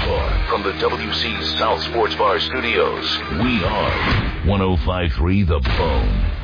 Bar from the WC South Sports Bar Studios. We are 105.3 The Bone.